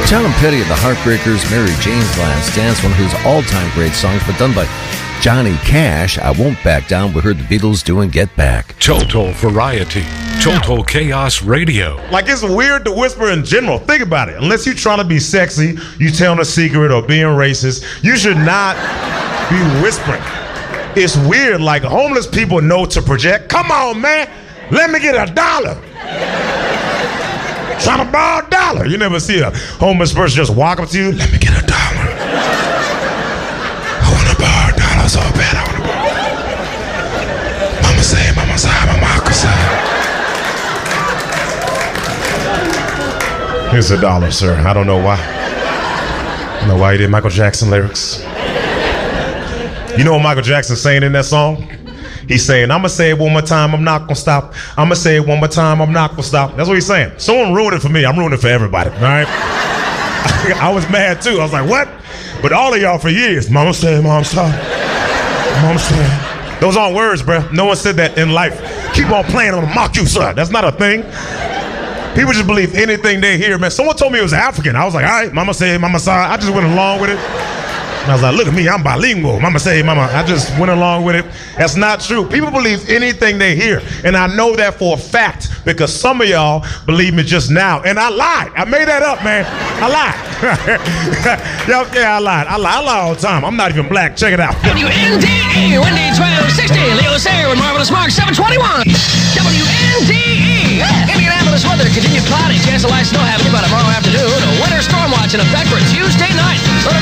Tom Petty of the Heartbreakers, Mary Jane's Last Dance, one of his all-time great songs, but done by Johnny Cash. I Won't Back Down. We heard the Beatles doing Get Back. Total variety. Total chaos radio. Like, it's weird to whisper in general. Think about it. Unless you're trying to be sexy, you telling a secret or being racist, you should not be whispering. It's weird. Like, homeless people know to project. Come on, man. Let me get $1. Trying to borrow $1. You never see a homeless person just walk up to you. Let me get $1. I want to borrow $1 so bad. I want to borrow. Mama say, mama say, mama say. Here's $1, sir. I don't know why. I don't know why he did Michael Jackson lyrics. You know what Michael Jackson's saying in that song? He's saying, I'm going to say it one more time, I'm not going to stop. I'm going to say it one more time, I'm not going to stop. That's what he's saying. Someone ruined it for me. I'm ruining it for everybody, all right? I was mad, too. I was like, what? But all of y'all for years, mama said, mom, stop. Mama said. Those aren't words, bro. No one said that in life. Keep on playing, I'm going to mock you, sir. That's not a thing. People just believe anything they hear, man. Someone told me it was African. I was like, all right, mama said, mama saw. I just went along with it. And I was like, look at me, I'm bilingual. Mama say, mama. I just went along with it. That's not true. People believe anything they hear. And I know that for a fact because some of y'all believe me just now. And I lied. I made that up, man. I lied. Yeah, I lied. I lie all the time. I'm not even black. Check it out. WNDE, Wendy 1260, Leo Sayer with Marvelous Mark 721. WNDE, Indianapolis weather, continued cloudy, chance of light snow happening by tomorrow afternoon. A winter storm watch in effect for Tuesday night.